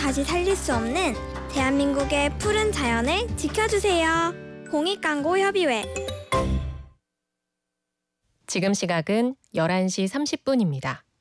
다시 살릴 수 없는 대한민국의 푸른 자연을 지켜주세요. 공익광고협의회. 지금 시각은 11시 30분입니다.